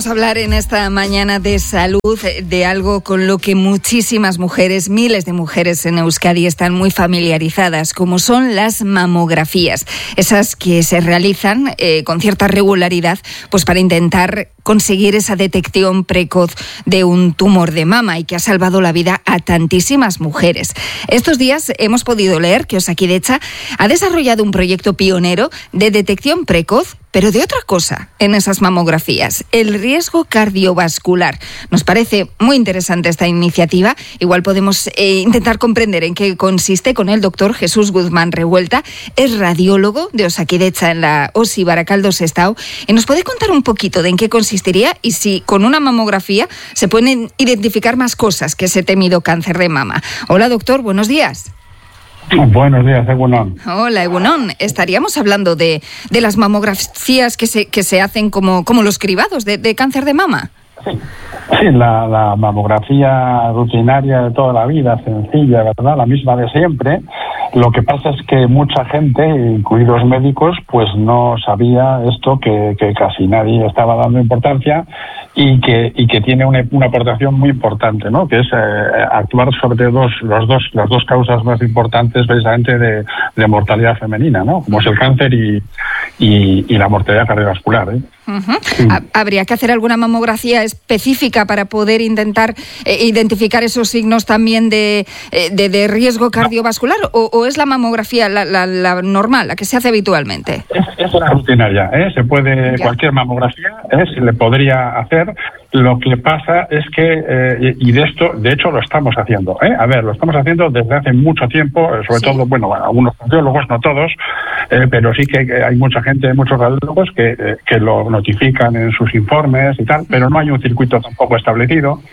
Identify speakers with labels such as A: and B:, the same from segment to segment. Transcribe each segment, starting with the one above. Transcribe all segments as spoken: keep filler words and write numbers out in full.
A: Vamos a hablar en esta mañana de salud, de algo con lo que muchísimas mujeres, miles de mujeres en Euskadi están muy familiarizadas, como son las mamografías, esas que se realizan eh, con cierta regularidad, pues para intentar conseguir esa detección precoz de un tumor de mama y que ha salvado la vida a tantísimas mujeres. Estos días hemos podido leer que Osakidetza ha desarrollado un proyecto pionero de detección precoz, pero de otra cosa en esas mamografías, el riesgo cardiovascular. Nos parece muy interesante esta iniciativa. Igual podemos eh, intentar comprender en qué consiste con el doctor Jesús Guzmán Revuelta. Es radiólogo de Osakidetza en la O S I Barakaldo Sestao y nos puede contar un poquito de en qué consistiría y si con una mamografía se pueden identificar más cosas que ese temido cáncer de mama. Hola doctor, buenos días.
B: Buenos días, Egunon.
A: Hola, Egunon. Estaríamos hablando de, de las mamografías que se, que se hacen como, como los cribados de, de cáncer de mama.
B: Sí, sí la, la mamografía rutinaria de toda la vida, sencilla, ¿verdad? La misma de siempre. Lo que pasa es que mucha gente, incluidos médicos, pues no sabía esto que, que casi nadie estaba dando importancia y que y que tiene una, una aportación muy importante, ¿no? Que es eh, actuar sobre dos los dos las dos causas más importantes precisamente de, de mortalidad femenina, ¿no? Como es el cáncer y y, y la mortalidad cardiovascular, ¿eh?
A: Uh-huh. Sí. ¿Habría que hacer alguna mamografía específica para poder intentar eh, identificar esos signos también de, de, de riesgo cardiovascular? No. ¿O, ¿O es la mamografía la, la, la normal, la que se hace habitualmente?
B: Es, es la rutinaria, ¿eh? Se puede, ya. Cualquier mamografía ¿eh? se le podría hacer. Lo que pasa es que, eh, y de esto, de hecho, lo estamos haciendo, ¿eh? A ver, lo estamos haciendo desde hace mucho tiempo, sobre sí. todo, bueno, algunos cardiólogos, no todos, eh, pero sí que hay mucha gente, muchos radiólogos que, eh, que lo notifican en sus informes y tal, pero no hay un circuito tampoco establecido.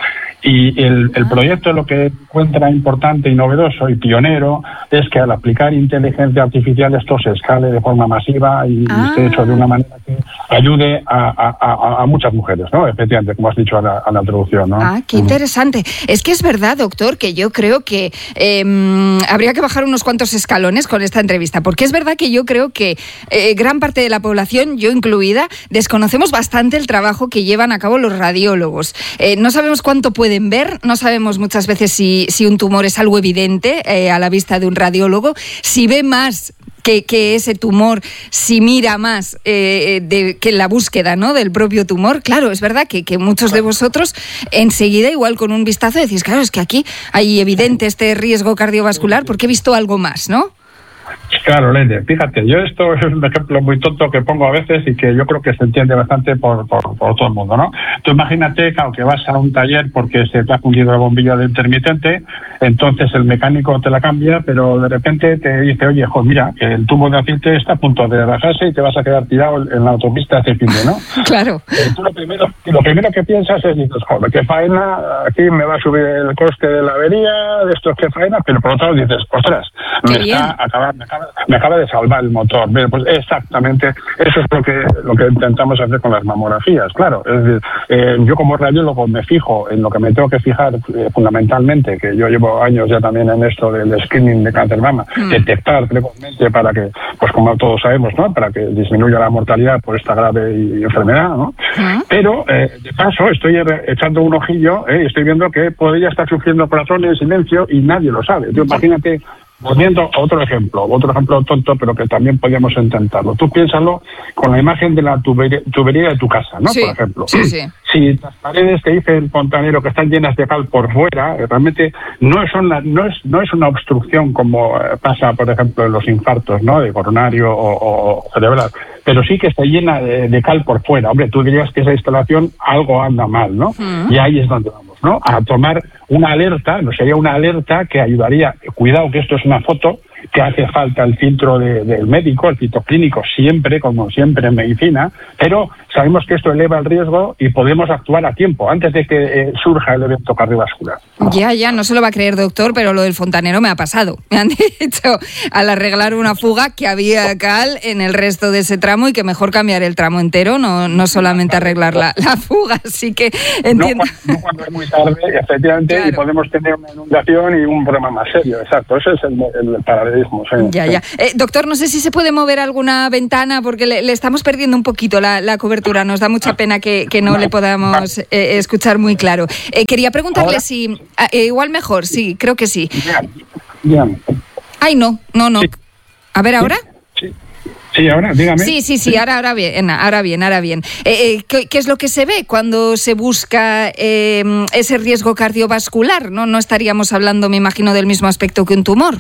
B: Y el, el proyecto lo que encuentra importante y novedoso y pionero es que al aplicar inteligencia artificial esto se escale de forma masiva y ah. esté hecho de una manera que ayude a, a, a, a muchas mujeres, ¿no? Efectivamente, como has dicho a la, a la introducción, ¿no?
A: Ah, qué interesante. Uh-huh. Es que es verdad, doctor, que yo creo que eh, habría que bajar unos cuantos escalones con esta entrevista, porque es verdad que yo creo que eh, gran parte de la población, yo incluida, desconocemos bastante el trabajo que llevan a cabo los radiólogos. Eh, no sabemos cuánto puede pueden ver, no sabemos muchas veces si, si un tumor es algo evidente eh, a la vista de un radiólogo, si ve más que, que ese tumor, si mira más eh, de, que la búsqueda, ¿no?, del propio tumor. Claro, es verdad que, que muchos de vosotros enseguida, igual con un vistazo, decís, claro, es que aquí hay evidente este riesgo cardiovascular porque he visto algo más, ¿no?
B: Claro, Lene, fíjate, yo esto es un ejemplo muy tonto que pongo a veces y que yo creo que se entiende bastante por, por, por todo el mundo, ¿no? Tú imagínate, claro, que vas a un taller porque se te ha fundido la bombilla de intermitente, entonces el mecánico te la cambia, pero de repente te dice, oye, jo, mira, que el tubo de aceite está a punto de bajarse y te vas a quedar tirado en la autopista hace fin de, ¿no?
A: Claro.
B: Eh, tú lo primero, lo primero que piensas es, dices, joder, qué faena, aquí me va a subir el coste de la avería, de estos qué faena, pero por otro lado dices, ostras, me
A: qué
B: está acabando, me acaba me acaba de salvar el motor. Bien, pues exactamente eso es lo que lo que intentamos hacer con las mamografías, claro. Es decir, eh, yo como radiólogo me fijo en lo que me tengo que fijar eh, fundamentalmente, que yo llevo años ya también en esto del screening de cáncer mama, mm. detectar precozmente para que, pues como todos sabemos, ¿no?, para que disminuya la mortalidad por esta grave enfermedad, ¿no? Mm. Pero, eh, de paso, estoy echando un ojillo eh, y estoy viendo que podría estar sufriendo corazón en silencio y nadie lo sabe. Tú, imagínate. Volviendo a otro ejemplo, otro ejemplo tonto, pero que también podríamos intentarlo. Tú piénsalo con la imagen de la tubería, tubería de tu casa, ¿no?
A: Sí,
B: por ejemplo.
A: Sí, sí.
B: Si las paredes que dice el fontanero que están llenas de cal por fuera, realmente no es una, no es, no es una obstrucción como pasa, por ejemplo, en los infartos, ¿no?, de coronario o, o cerebral, pero sí que está llena de, de cal por fuera. Hombre, tú dirías que esa instalación algo anda mal, ¿no? Mm. Y ahí es donde vamos, ¿no?, a tomar una alerta, no sería una alerta que ayudaría, cuidado que esto es una foto, que hace falta el filtro de, del médico, el filtro clínico siempre, como siempre en medicina, pero sabemos que esto eleva el riesgo y podemos actuar a tiempo, antes de que eh, surja el evento cardiovascular.
A: Ya, ya, no se lo va a creer, doctor, pero lo del fontanero me ha pasado. Me han dicho, al arreglar una fuga, que había cal en el resto de ese tramo y que mejor cambiar el tramo entero, no, no solamente arreglar la, la fuga, así que entiendo.
B: No cuando, no cuando es muy tarde, efectivamente, claro. Y podemos tener una inundación y un problema más serio, exacto, ese es el, el, el paradigma periodismo. Sí,
A: ya,
B: sí.
A: ya. Eh, doctor, no sé si se puede mover alguna ventana porque le, le estamos perdiendo un poquito la, la cobertura. Nos da mucha pena que, que no le podamos eh, escuchar muy claro. Eh, quería preguntarle ¿Ahora? si... Eh, igual mejor, sí, creo que sí.
B: Bien, bien.
A: Ay, no, no, no.
B: Sí.
A: A ver, ¿ahora?
B: Sí. Sí, ahora, dígame.
A: Sí, sí, sí, ahora, ahora bien, ahora bien, ahora bien. Eh, eh, ¿qué, ¿Qué es lo que se ve cuando se busca eh, ese riesgo cardiovascular? ¿No? No estaríamos hablando, me imagino, del mismo aspecto que un tumor.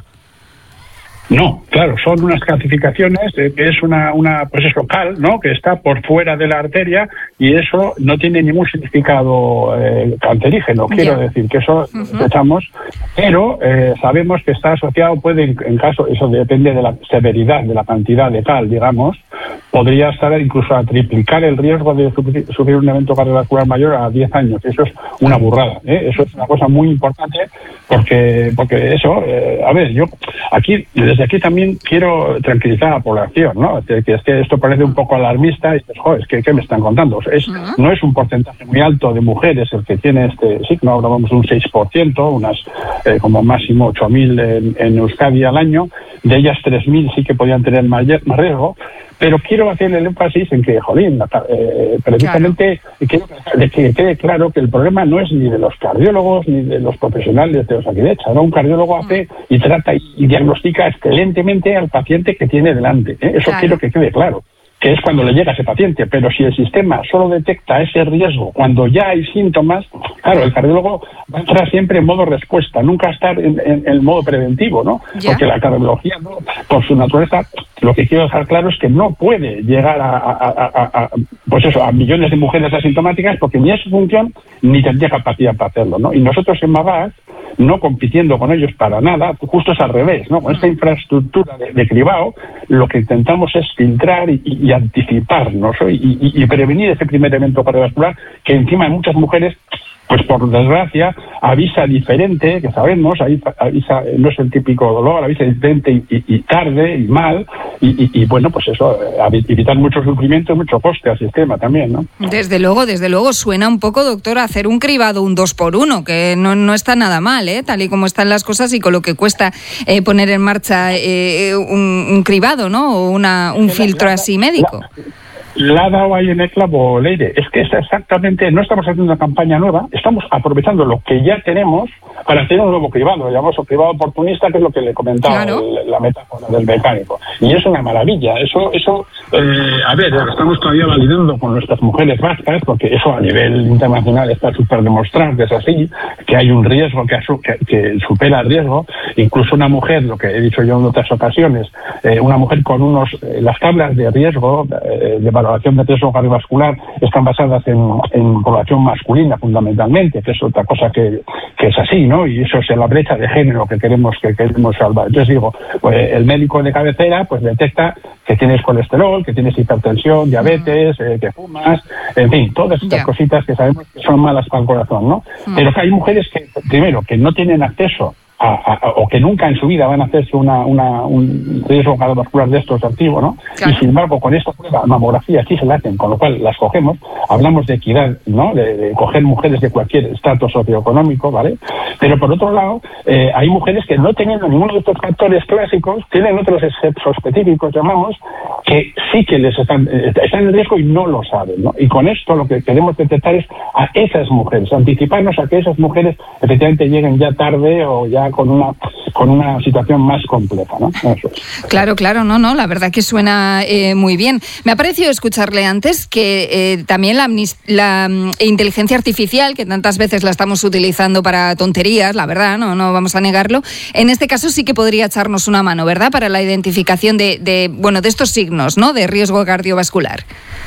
B: No, claro, son unas clasificaciones, eh, que es una, una, pues es local, ¿no? Que está por fuera de la arteria y eso no tiene ningún significado eh, cancerígeno. Quiero yeah. decir que eso uh-huh. echamos, pero eh, sabemos que está asociado, puede, en, en caso, eso depende de la severidad, de la cantidad de tal, digamos, podría estar incluso a triplicar el riesgo de sufrir, sufrir un evento cardiovascular mayor a diez años. Eso es una burrada, ¿eh? Eso es una cosa muy importante porque, porque eso, eh, a ver, yo aquí, desde aquí también quiero tranquilizar a la población, ¿no? Que, que es que esto parece un poco alarmista y dices, joder, ¿qué, ¿qué me están contando? Es, uh-huh. No es un porcentaje muy alto de mujeres el que tiene este signo, hablamos de un seis por ciento, unas eh, como máximo ocho mil en, en Euskadi al año, de ellas tres mil sí que podían tener más, más riesgo. Pero quiero hacer el énfasis en que, jolín, eh, precisamente claro. quiero que quede claro que el problema no es ni de los cardiólogos ni de los profesionales de Osakidetza, ¿no? Un cardiólogo hace y trata y, y diagnostica excelentemente al paciente que tiene delante, ¿eh? Eso claro. quiero que quede claro, que es cuando le llega a ese paciente, pero si el sistema solo detecta ese riesgo cuando ya hay síntomas, claro, el cardiólogo va a entrar siempre en modo respuesta, nunca estar en, en, en modo preventivo, ¿no? ¿Ya? Porque la cardiología, ¿no? Por su naturaleza, lo que quiero dejar claro es que no puede llegar a, a, a, a pues eso, a millones de mujeres asintomáticas porque ni es su función ni tendría capacidad para hacerlo, ¿no? Y nosotros en Mavas, no compitiendo con ellos para nada, justo es al revés, ¿no? Con esta infraestructura de, de cribado, lo que intentamos es filtrar y, y, y anticiparnos, ¿no? y, y, y prevenir ese primer evento cardiovascular que encima en muchas mujeres, pues por desgracia, avisa diferente, que sabemos, avisa, avisa no es el típico dolor, avisa diferente y, y, y tarde y mal, y, y, y bueno, pues eso, evitar mucho sufrimiento y mucho coste al sistema también, ¿no?
A: Desde luego, desde luego, suena un poco, doctor, a hacer un cribado, un dos por uno, que no, no está nada mal, ¿eh? Tal y como están las cosas y con lo que cuesta eh, poner en marcha eh, un, un cribado, ¿no? O una, un filtro la, así médico.
B: La, La ha dado ahí en el clavo, Leire. Es que es exactamente, no estamos haciendo una campaña nueva, estamos aprovechando lo que ya tenemos para hacer un nuevo cribado, lo llamamos cribado oportunista, que es lo que le comentaba, claro. el, la metáfora del mecánico. Y es una maravilla. Eso, eso eh, a ver, lo estamos todavía validando con nuestras mujeres vascas, porque eso a nivel internacional está súper demostrado que es así, que hay un riesgo que, que, que supera el riesgo. Incluso una mujer, lo que he dicho yo en otras ocasiones, eh, una mujer con unos, eh, las tablas de riesgo, eh, de valoración de riesgo cardiovascular, están basadas en, en población masculina fundamentalmente, que es otra cosa que, que es así, ¿no? Y eso es la brecha de género que queremos que queremos salvar. Entonces digo, pues el médico de cabecera pues detecta que tienes colesterol, que tienes hipertensión, diabetes, eh, que fumas, en fin, todas estas yeah. cositas que sabemos que son malas para el corazón, ¿no? Mm. Pero que hay mujeres que, primero, que no tienen acceso A, a, o que nunca en su vida van a hacerse una, una, un riesgo cardiovascular de estos activos, ¿no? Claro. Y sin embargo, con esta prueba, mamografía, sí se la hacen, con lo cual las cogemos. Hablamos de equidad, ¿no? De, de coger mujeres de cualquier estrato socioeconómico, ¿vale? Pero por otro lado, eh, hay mujeres que no teniendo ninguno de estos factores clásicos, tienen otros exceptos específicos, llamamos, que sí que les están, están en riesgo y no lo saben, ¿no? Y con esto lo que queremos detectar es a esas mujeres, anticiparnos a que esas mujeres efectivamente lleguen ya tarde o ya con una con una situación más compleja, ¿no? Eso es.
A: Claro, claro, no, no, la verdad que suena eh, muy bien. Me ha parecido escucharle antes que eh, también la, la um, inteligencia artificial, que tantas veces la estamos utilizando para tonterías, la verdad, no, no vamos a negarlo, en este caso sí que podría echarnos una mano, ¿verdad? Para la identificación de, de bueno, de estos signos, ¿no? De riesgo cardiovascular.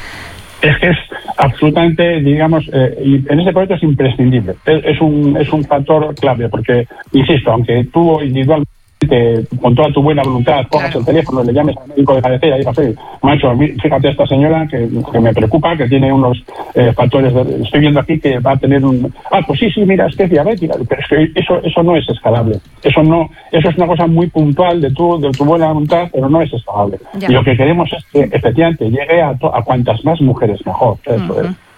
B: Es que es absolutamente, digamos, eh, en este proyecto es imprescindible. Es, es un es un factor clave, porque, insisto, aunque tú individualmente, con toda tu buena voluntad, cojas claro. el teléfono, le llames al médico de cabecera y digas, oye, macho, fíjate a esta señora que, que me preocupa, que tiene unos eh, factores, de, estoy viendo aquí que va a tener un... Ah, pues sí, sí, mira, es que es diabética, pero es que eso eso no es escalable. Eso no eso es una cosa muy puntual de tu de tu buena voluntad, pero no es escalable. Ya. Y lo que queremos es que, efectivamente, llegue a, to, a cuantas más mujeres mejor. Eso uh-huh. es.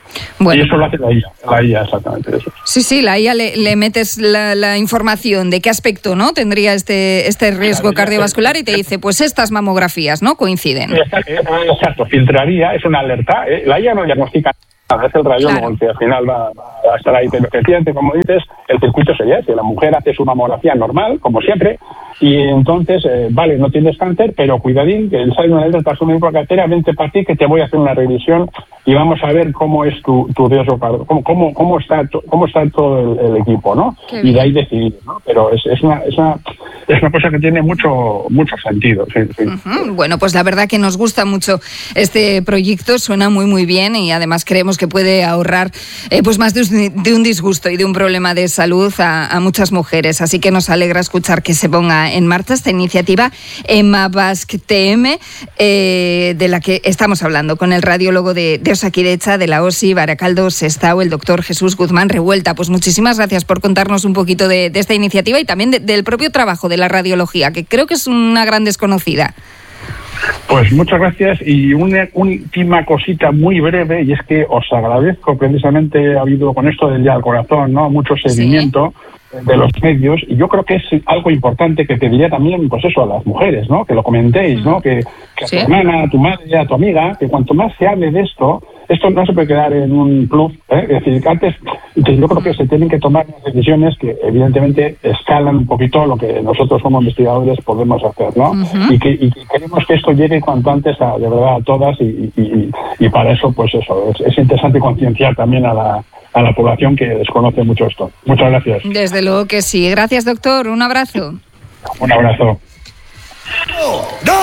B: Bueno. Y eso lo hace la I A, la I A exactamente eso.
A: Sí, sí, la I A le, le metes la, la información de qué aspecto, ¿no?, tendría este este riesgo claro, cardiovascular y te dice, pues estas mamografías, ¿no?, coinciden.
B: Exacto, filtraría, es una alerta, ¿eh? La I A no diagnostica nada, es el rayólogo claro. que al final va, va a estar ahí, pero efectivamente, como dices, el circuito sería ese, la mujer hace su mamografía normal, como siempre, y entonces, eh, vale, no tienes cáncer, pero cuidadín, que sale una alerta, estás una bacteria, vente para ti que te voy a hacer una revisión y vamos a ver cómo es tu, tu riesgo, cómo, cómo, cómo, está, cómo está todo el, el equipo, ¿no? Y de ahí decidir, ¿no? Pero es, es, una, es, una, es una cosa que tiene mucho, mucho sentido. Sí, sí.
A: Uh-huh. Bueno, pues la verdad que nos gusta mucho este proyecto, suena muy, muy bien y además creemos que puede ahorrar eh, pues más de un, de un disgusto y de un problema de salud a, a muchas mujeres. Así que nos alegra escuchar que se ponga en marcha esta iniciativa EMABASC-T M, eh, de la que estamos hablando con el radiólogo de, de Osakidetza, de la O S I Barakaldo Sestao, el doctor Jesús Guzmán Revuelta. Pues muchísimas gracias por contarnos un poquito de, de esta iniciativa y también de, del propio trabajo de la radiología, que creo que es una gran desconocida.
B: Pues muchas gracias y una última cosita muy breve, y es que os agradezco, precisamente ha habido con esto del Día del Corazón, ¿no?, mucho seguimiento ¿Sí? de los medios, y yo creo que es algo importante que pediría también, pues eso, a las mujeres, ¿no?, que lo comentéis, ¿no?, que, que a ¿Sí? tu hermana, a tu madre, a tu amiga, que cuanto más se hable de esto, esto no se puede quedar en un plus, ¿eh? Es decir, antes, yo creo que se tienen que tomar decisiones que evidentemente escalan un poquito lo que nosotros como investigadores podemos hacer, ¿no? Uh-huh. Y, que, y que queremos que esto llegue cuanto antes a, de verdad, a todas y, y, y, y para eso, pues eso, es, es interesante concienciar también a la, a la población que desconoce mucho esto. Muchas gracias.
A: Desde luego que sí. Gracias, doctor. Un abrazo.
B: Un abrazo.
C: ¡No!